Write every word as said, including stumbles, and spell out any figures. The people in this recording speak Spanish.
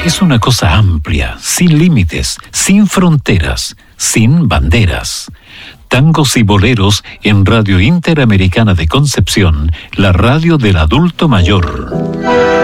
es una cosa amplia, sin límites, sin fronteras, sin banderas. Tangos y boleros en Radio Interamericana de Concepción, la radio del adulto mayor.